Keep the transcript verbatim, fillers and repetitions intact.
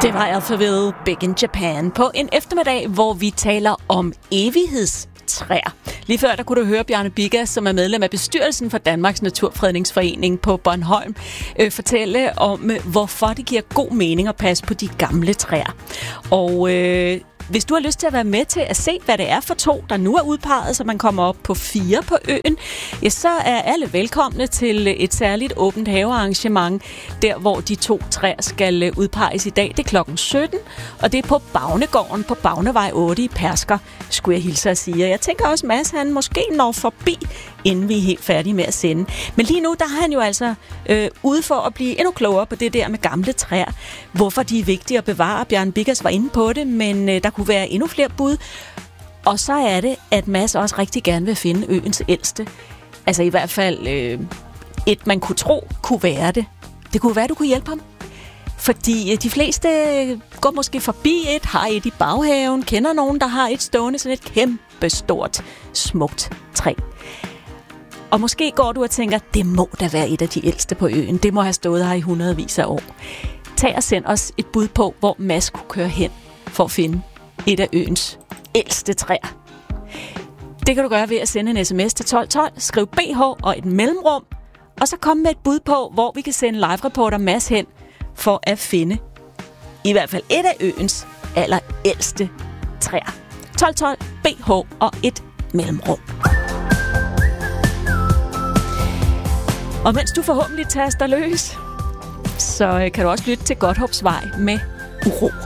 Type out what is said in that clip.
Det var Alphaville Big in Japan på en eftermiddag, hvor vi taler om evighedstræer. Lige før der kunne du høre Bjarne Bigas, som er medlem af bestyrelsen for Danmarks Naturfredningsforening på Bornholm, øh, fortælle om, hvorfor det giver god mening at passe på de gamle træer. Og øh, hvis du har lyst til at være med til at se, hvad det er for to, der nu er udpeget, så man kommer op på fire på øen, ja, så er alle velkomne til et særligt åbent havearrangement, der hvor de to træer skal udpeges i dag. Det er klokken sytten, og det er på Bagnegården på Bagnevej otte i Persker, skulle jeg hilse at sige. Jeg tænker også, Mads, han måske når forbi, inden vi er helt færdige med at sende. Men lige nu, der er han jo altså øh, ude for at blive endnu klogere på det der med gamle træer. Hvorfor de er vigtige at bevare. Bjarne Bigas var inde på det, men øh, der kunne være endnu flere bud. Og så er det, at Mads også rigtig gerne vil finde øens ældste. Altså i hvert fald øh, et, man kunne tro, kunne være det. Det kunne være, du kunne hjælpe ham. Fordi øh, de fleste går måske forbi et, har et i baghaven, kender nogen, der har et stående, sådan et kæmpestort, smukt træ. Og måske går du og tænker, det må da være et af de ældste på øen. Det må have stået her i hundredvis af år. Tag og send os et bud på, hvor Mads kunne køre hen for at finde et af øens ældste træer. Det kan du gøre ved at sende en sms til tolv tolv, skriv B H og et mellemrum, og så kom med et bud på, hvor vi kan sende live-reporter Mads hen for at finde i hvert fald et af øens allerældste træer. tolv tolv, B H og et mellemrum. Og mens du forhåbentlig taster løs, så kan du også lytte til Godthåbsvej med Uro.